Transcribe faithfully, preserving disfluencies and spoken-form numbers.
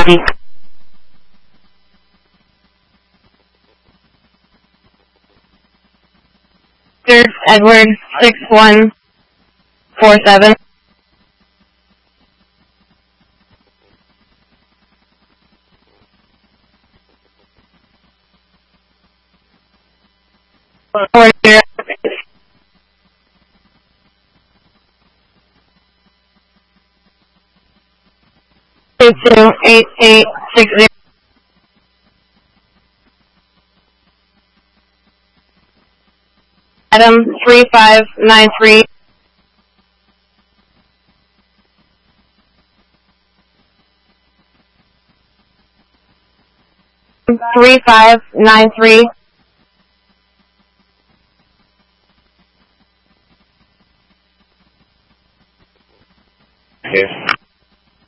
Edward six one four seven. Four zero. Two two eight eight six zero. Adam three five nine three. Three five nine three.